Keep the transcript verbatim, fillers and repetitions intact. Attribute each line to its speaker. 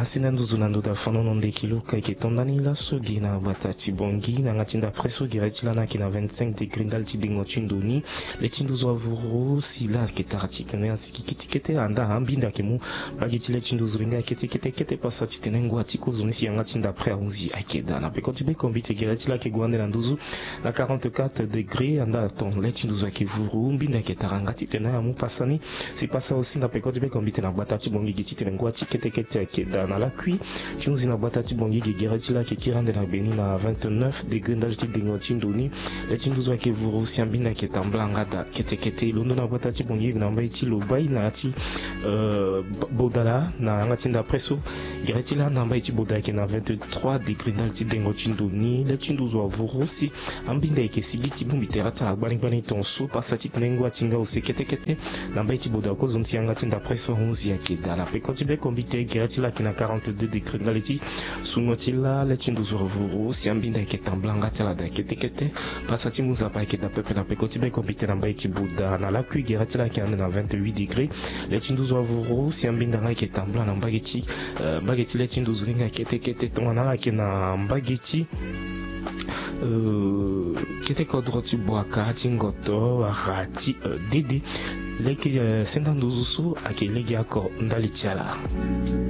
Speaker 1: sina nduzu na nduda fano nonde kiluka ke tondani la sogi na batati bongi na ngatinda preso gireti la na ki na vingt-cinq degrés dalti dingo chindoni le chinduzu avuru sila ke tarati kene asiki kitikete anda ambinda ke mu bagiti le chinduzu ringa kete kete kete pasati tenengo atiko zoni si ngatinda pre unzi akeda na pe kotibe kombite gireti la ke gwande na nduzu na quarante-quatre degrés anda ton le chinduzu akivuru mbinda ke tarangati tena mu pasani si pasa aussi na pe kotibe kombite na batati bongi giti tenengo atiko kete kete akeda na la cuit chunzi na batati bongi gereti la ke kirande na beni na vingt-neuf degrés dalti dingo chindoni le chinduzu akivuru siambinda ke tamblanga da kete kete londo na batati bongi na mbai ti lobai na ti euh, bodala na ngatinda preso gereti la na mbai ti bodala ke na vingt-trois degrés dalti dingo chindoni le chinduzu avuru si ambinda ke sigiti bumbi terata bani bani tonso pasati tenengo atinga ose kete kete na mbai ti bodala ko zonti ngatinda preso onze akeda na pe kotibe kombite gereti la ke na quarante-deux degrés dalti sungotila le chinduzu avuru siambinda ke tamblanga tala da kete kete pasati muzapa ke da pepe na pe kotibe kombite na mbai ti boda na la cuit gereti la ke na vingt-huit degrés le chinduzu avuru siambinda nga ke tambla na mbageti uh, mbageti le chinduzu linga kete kete tongana la ke na mbageti uh, kete kodroti bwaka tingoto rati uh, dede leke uh, sendanduzu su ake lege ako ndali tiala.